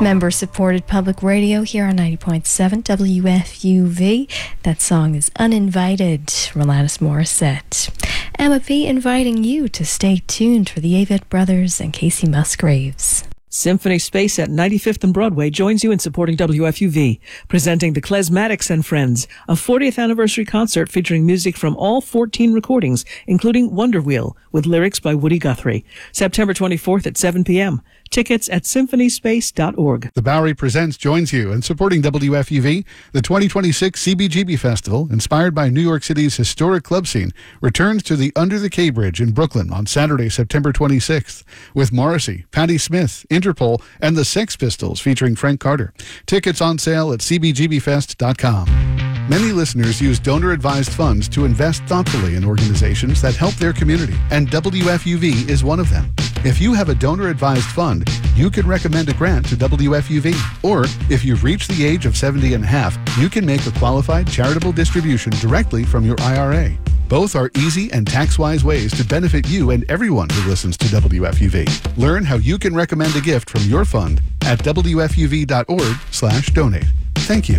Member-supported public radio here on 90.7 WFUV. That song is Uninvited from Alanis Morissette. Emma P. inviting you to stay tuned for the Avett Brothers and Casey Musgraves. Symphony Space at 95th and Broadway joins you in supporting WFUV, presenting the Klezmatics and Friends, a 40th anniversary concert featuring music from all 14 recordings, including Wonder Wheel, with lyrics by Woody Guthrie. September 24th at 7 p.m. Tickets at symphonyspace.org. The Bowery Presents joins you in supporting WFUV. The 2026 CBGB Festival, inspired by New York City's historic club scene, returns to the Under the K Bridge in Brooklyn on Saturday, September 26th, with Morrissey, Patti Smith, Interpol, and the Sex Pistols featuring Frank Carter. Tickets on sale at cbgbfest.com. Many listeners use donor-advised funds to invest thoughtfully in organizations that help their community, and WFUV is one of them. If you have a donor-advised fund, you can recommend a grant to WFUV. Or, if you've reached the age of 70 and a half, you can make a qualified charitable distribution directly from your IRA. Both are easy and tax-wise ways to benefit you and everyone who listens to WFUV. Learn how you can recommend a gift from your fund at wfuv.org/donate. Thank you.